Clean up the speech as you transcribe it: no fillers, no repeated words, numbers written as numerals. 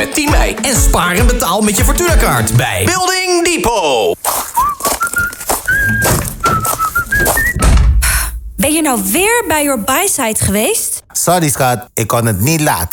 met 10 mei. En spaar en betaal met je Fortuna-kaart bij Building Depot. Ben je nou weer bij Your Buy-site geweest? Sorry schat, ik kon het niet laten.